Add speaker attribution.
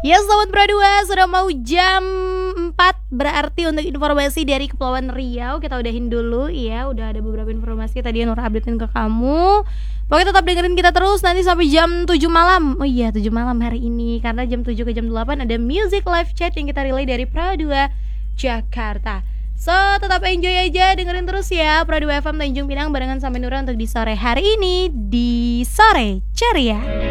Speaker 1: Ya Sobat Pradua, sudah mau jam 4. Berarti untuk informasi dari Kepulauan Riau kita udahin dulu ya. Udah ada beberapa informasi tadi yang Nur updatein ke kamu. Pokoknya tetap dengerin kita terus nanti sampai jam 7 malam. Oh iya 7 malam hari ini. Karena jam 7 ke jam 8 ada music live chat yang kita relay dari Pradua Jakarta. So tetap enjoy aja, dengerin terus ya Pradua FM Tanjung Pinang barengan sama Nura untuk di sore hari ini. Di Sore Ceria.